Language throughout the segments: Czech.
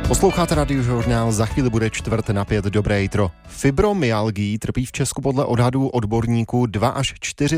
Posloucháte Radiožurnál, za chvíli bude 4:45. Dobré jitro. Fibromyalgií trpí v Česku podle odhadů odborníků 2 až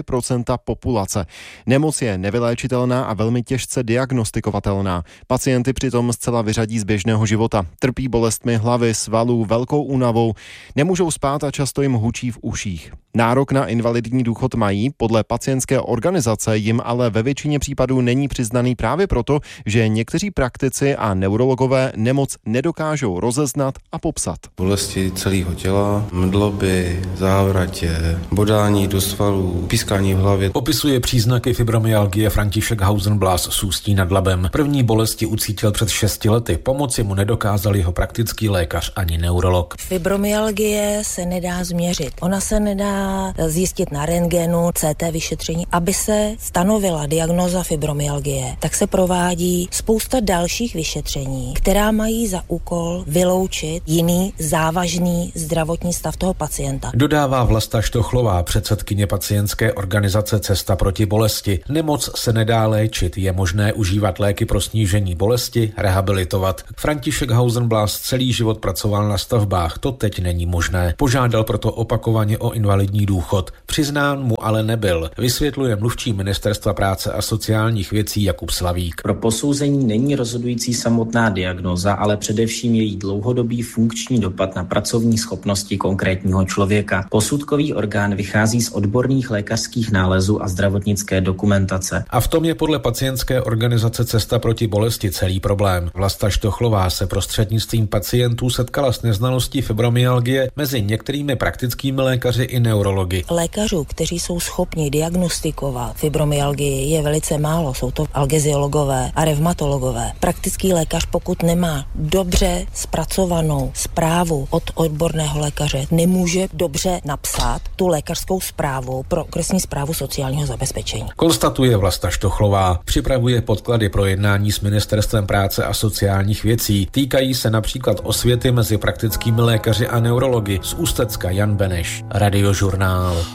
4% populace. Nemoc je nevyléčitelná a velmi těžce diagnostikovatelná. Pacienty přitom zcela vyřadí z běžného života. Trpí bolestmi hlavy, svalů, velkou únavou, nemůžou spát a často jim hučí v uších. Nárok na invalidní důchod mají, podle pacientské organizace jim ale ve většině případů není přiznaný právě proto, že někteří praktici a neurologové nemoc nedokážou rozeznat a popsat. Bolesti celého těla, mdloby, závratě, bodání do svalů, pískání v hlavě. Popisuje příznaky fibromyalgie František Hausenblas z Ústí nad Labem. První bolesti ucítil před 6 lety. Pomoci mu nedokázal jeho praktický lékař ani neurolog. Fibromyalgie se nedá změřit. Ona se nedá zjistit na rentgenu, CT vyšetření. Aby se stanovila diagnóza fibromyalgie, tak se provádí spousta dalších vyšetření, která mají za úkol vyloučit jiný závažný zdravotní stav toho pacienta. Dodává Vlasta Štochlová, předsedkyně pacientské organizace Cesta proti bolesti. Nemoc se nedá léčit, je možné užívat léky pro snížení bolesti, rehabilitovat. František Hausenblas celý život pracoval na stavbách, to teď není možné. Požádal proto opakovaně o invalidní důchod. Přiznán mu ale nebyl, vysvětluje mluvčí Ministerstva práce a sociálních věcí Jakub Slavík. Pro posouzení není rozhodující samotná diagnóza, ale především její dlouhodobý funkční dopad na pracovní schopnosti konkrétního člověka. Posudkový orgán vychází z odborných lékařských nálezů a zdravotnické dokumentace. A v tom je podle pacientské organizace Cesta proti bolesti celý problém. Vlasta Štochlová se prostřednictvím pacientů setkala s neznalostí fibromyalgie mezi některými praktickými lékaři i neurology. Lékařů, kteří jsou schopni diagnostikovat fibromyalgii, je velice málo. Jsou to algeziologové a revmatologové. Praktický lékař, pokud nemá dobře zpracovanou zprávu od odborného lékaře, nemůže dobře napsat tu lékařskou zprávu pro okresní správu sociálního zabezpečení. Konstatuje Vlasta Štochlová. Připravuje podklady pro jednání s Ministerstvem práce a sociálních věcí. Týkají se například osvěty mezi praktickými lékaři a neurology. Z Ústecka Jan Beneš, Radiožurnál.